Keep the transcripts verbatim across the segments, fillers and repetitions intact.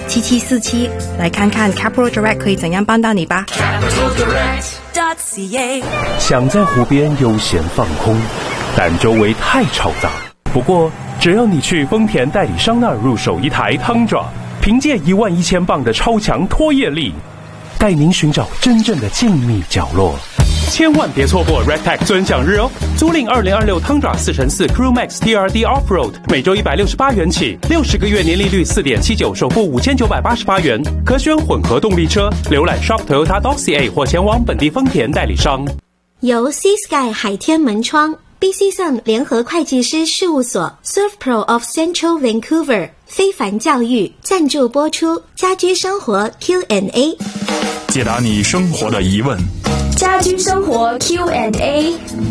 七七四七，来看看 Capital Direct 可以怎样帮到你吧。 想在湖边悠闲放空，但周围太嘈杂。不过，只要你去丰田代理商那儿入手一台 Tundra， 凭借一万一千磅的超强拖曳力，带您寻找真正的静谧角落。千万别错过 RedTech 尊享日哦！租赁二零二六 Tundra 四乘四 Crew Max T R D Offroad， 每周一百六十八元起，六十个月年利率 四点七九， 首付五千九百八十八元，可选混合动力车。浏览 shop toyota dot c a 或前往本地丰田代理商。 由 Sea Sky 海天门窗、B C Sun 联合会计师事务所、ServPro of Central Vancouver 非凡教育赞助播出。家居生活 Q and A， 解答你生活的疑问。 家居生活 Q and A。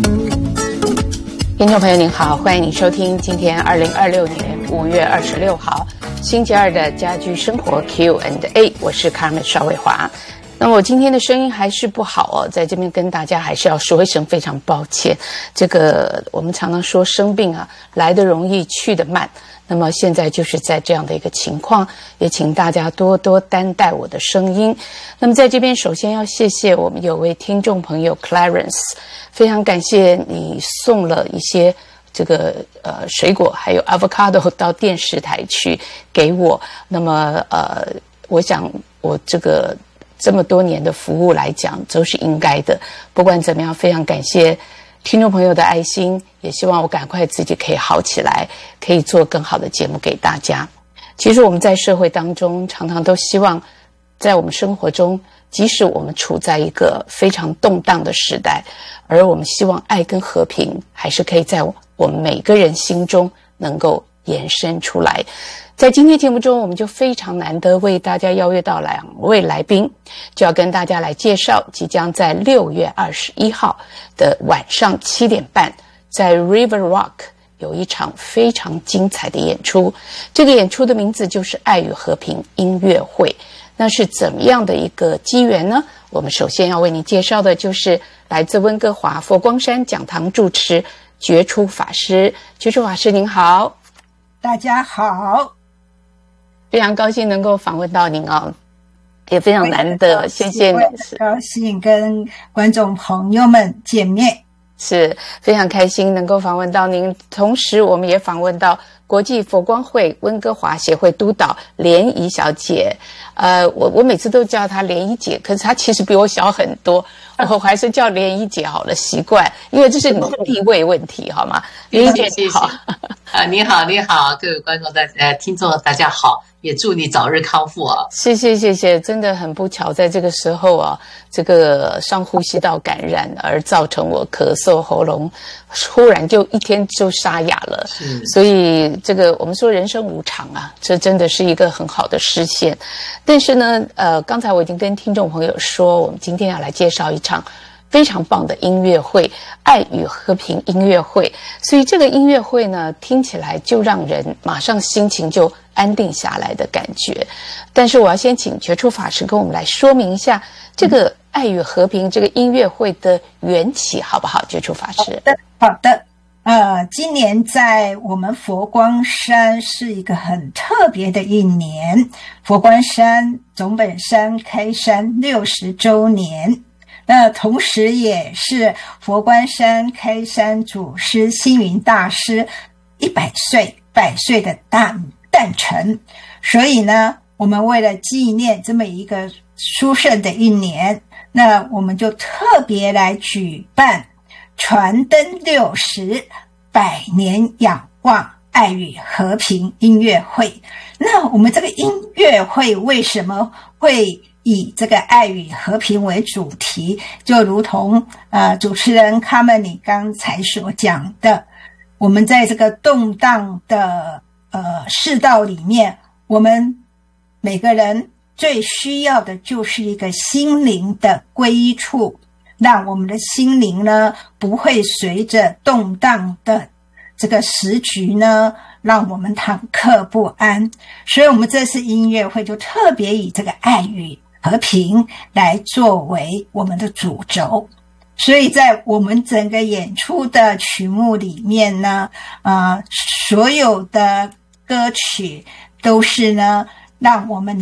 听众朋友您好，欢迎你收听今天二零二六年五月二十六号星期二的家居生活 Q and A， 我是 Carmen 邵伟华。那么我今天的声音还是不好哦，在这边跟大家还是要说一声非常抱歉。这个我们常常说生病啊，来得容易去得慢，那么现在就是在这样的一个情况，也请大家多多担待我的声音。那么在这边首先要谢谢我们有位听众朋友 Clarence， 非常感谢你送了一些这个呃水果还有 avocado 到电视台去给我。那么呃我想我这个这么多年的服务来讲都是应该的。不管怎么样，非常感谢听众朋友的爱心，也希望我赶快自己可以好起来，可以做更好的节目给大家。其实我们在社会当中常常都希望在我们生活中，即使我们处在一个非常动荡的时代，而我们希望爱跟和平还是可以在我们每个人心中能够延伸出来。在今天节目中，我们就非常难得为大家邀约到两位来宾，就要跟大家来介绍即将在六月二十一号的晚上七点半，在 River Rock 有一场非常精彩的演出。这个演出的名字就是爱与和平音乐会。那是怎么样的一个机缘呢？我们首先要为您介绍的就是来自温哥华佛光山讲堂住持觉出法师。觉出法师您好。 大家好， 非常高兴能够访问到您哦，也非常难得，谢谢你。 高兴跟观众朋友们见面， 是非常开心能够访问到您。同时我们也访问到国际佛光会温哥华协会督导连怡小姐。呃，我我每次都叫她连怡姐，可是她其实比我小很多，我还是叫连怡姐好了，习惯，因为这是你的地位问题，好吗？连怡姐你好。 啊，你好，你好，各位观众大呃听众大家好，也祝你早日康复啊！ 谢谢谢谢，真的很不巧，在这个时候啊，这个上呼吸道感染而造成我咳嗽喉咙，忽然就一天就沙哑了。所以这个我们说人生无常啊，这真的是一个很好的实现。但是呢，呃，刚才我已经跟听众朋友说，我们今天要来介绍一场非常棒的音乐会，爱与和平音乐会。所以这个音乐会呢，听起来就让人马上心情就安定下来的感觉。但是我要先请觉出法师跟我们来说明一下这个爱与和平这个音乐会的缘起，好不好？觉出法师。 好的，好的。呃，今年在我们佛光山是一个很特别的一年，佛光山总本山开山六十周年。那同时也是佛光山开山祖师星云大师一百岁百岁的诞诞辰，所以呢，我们为了纪念这么一个殊胜的一年，那我们就特别来举办传灯六十百年仰望爱与和平音乐会。那我们这个音乐会为什么会以这个爱与和平为主题？就如同呃主持人卡门你刚才所讲的，我们在这个动荡的呃世道里面，我们每个人最需要的就是一个心灵的归处，让我们的心灵呢不会随着动荡的这个时局呢让我们忐忑不安。所以我们这次音乐会就特别以这个爱与和平来作为我们的主轴。所以在我们整个演出的曲目里面呢，呃，所有的歌曲都是呢让我们